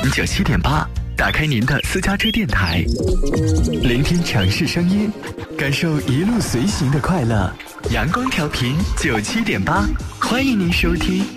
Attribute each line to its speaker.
Speaker 1: 97.8，打开您的私家车电台，聆听城市声音，感受一路随行的快乐。阳光调频97.8，欢迎您收听。